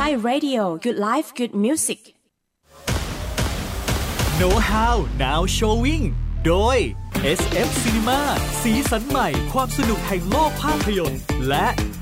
Thai Radio Good Life Good Music Know How Now Showing โดย SF Cinema สีสันใหม่ความสนุกแห่งโลกภาพยนตร์และ